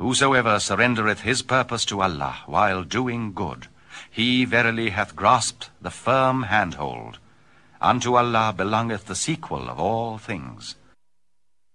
Whosoever surrendereth his purpose to Allah while doing good, he verily hath grasped the firm handhold. Unto Allah belongeth the sequel of all things.